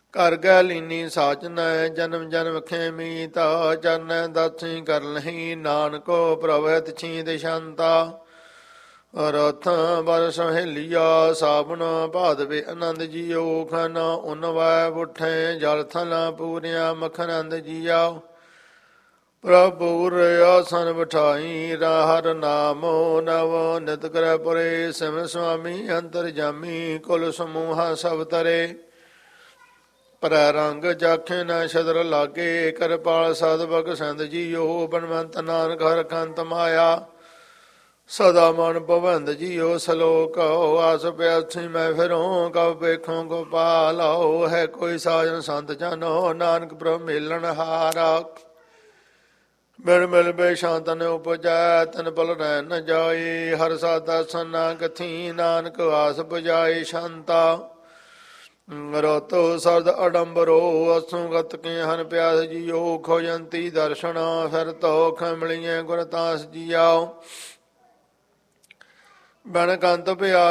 ਘਰ ਗੈ ਲੀਨੀ ਸਾਚਨੈ ਜਨਮ ਜਨਮ ਖੇਮੀ ਤਾ ਚਰਨੈ ਦਾਸੀ ਕਰ ਲਹੀ ਨਾਨਕੋ ਪ੍ਰਭੈ ਤਿਛੀ ਦਿਸ਼ੰਤਾ ਰਥ ਬਰ ਸਹੇਲੀਆ ਸਾਬਨ ਭਾਦਵੇ ਆਨੰਦ ਜੀਓ ਖਨ ਉਨਵੈ ਬੁੱਠੇ ਜਲ ਥਲ ਪੂਰਿਆ ਮਖਨੰਦ ਜੀਆ ਪ੍ਰਭੂ ਆਸਨ ਬਿਠਾਈ ਹਰ ਨਾਮੋ ਨਵ ਨਿਤ ਕਰੈ ਪੁਰੇ ਸਿਮਰ ਸੁਆਮੀ ਅੰਤਰ ਜਾਮੀ ਕੁਲ ਸਮੂਹਾ ਸਭ ਤਰੇ ਪਰੈ ਰੰਗ ਜਾਖੇ ਨ ਸ਼ਦਰ ਲਾਗੇ ਕਿਰਪਾਲ ਸਦ ਬਖਸ਼ੰਦ ਜੀਓ ਬਨਵੰਤ ਨਾਨਕ ਹਰਿ ਕੰਤ ਮਾਇਆ ਸਦਾ ਮਨ ਭਵੰਦ ਜੀਓ ਸਲੋਕ ਆਸ ਪਿਆਸੀ ਮੈਂ ਫਿਰੋਂ ਕਬ ਵੇਖੋਂ ਗੋਪਾਲ ਆਓ ਹੈ ਕੋਈ ਸਾਜਨ ਸੰਤ ਜਨੋ ਨਾਨਕ ਪ੍ਰਭ ਮੇਲਣ ਹਾਰਾ ਮਿਲ ਮਿਲ ਬੇ ਸ਼ਾਂਤਨ ਉਪਜੈ ਤਨ ਪਲ ਰਹਿ ਨ ਜਾਏ ਹਰ ਸਾਦਾ ਸਨਾ ਕਥੀ ਨਾਨਕ ਆਸ ਬੁਝਾਏ ਸ਼ਾਂਤਾ ਰਤੋ ਸਰਦ ਅਡੰਬਰੋ ਅਸੁਗਤ ਕੇ ਹਨ ਪਿਆਸ ਜੀਓ ਖੋਜੰਤੀ ਦਰਸ਼ਨ ਫਿਰ ਤੋ ਖਮਲੀਏ ਗੁਰਤਾਸ ਜੀਆਓ ਬਣ ਕੰਤ ਪਿਆ